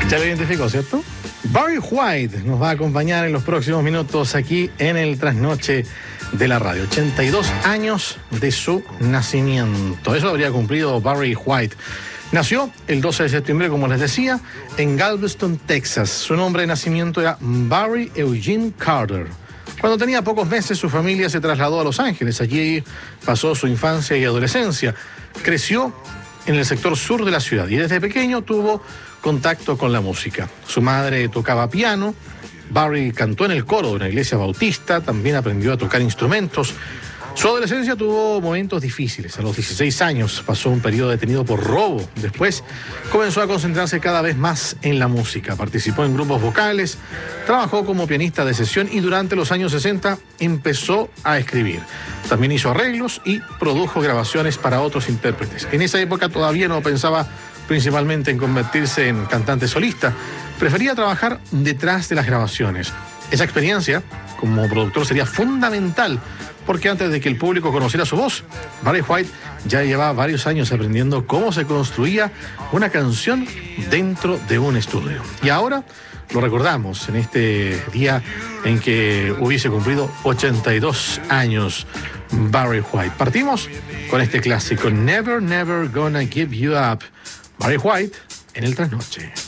Ya lo identificó, ¿cierto? Barry White nos va a acompañar en los próximos minutos aquí en el Trasnoche de la Radio. 82 años de su nacimiento. Eso habría cumplido Barry White. Nació el 12 de septiembre, como les decía, en Galveston, Texas. Su nombre de nacimiento era Barry Eugene Carter. Cuando tenía pocos meses, su familia se trasladó a Los Ángeles. Allí pasó su infancia y adolescencia. Creció en el sector sur de la ciudad y desde pequeño tuvo contacto con la música. Su madre tocaba piano, Barry cantó en el coro de una iglesia bautista, también aprendió a tocar instrumentos. Su adolescencia tuvo momentos difíciles. A los 16 años pasó un periodo detenido por robo. Después comenzó a concentrarse cada vez más en la música. Participó en grupos vocales, trabajó como pianista de sesión y durante los años 60 empezó a escribir. También hizo arreglos y produjo grabaciones para otros intérpretes. En esa época todavía no pensaba principalmente en convertirse en cantante solista. Prefería trabajar detrás de las grabaciones. Esa experiencia como productor sería fundamental, porque antes de que el público conociera su voz, Barry White ya llevaba varios años aprendiendo cómo se construía una canción dentro de un estudio. Y ahora lo recordamos en este día en que hubiese cumplido 82 años Barry White. Partimos con este clásico, Never, Never Gonna Give You Up. Barry White en el Trasnoche.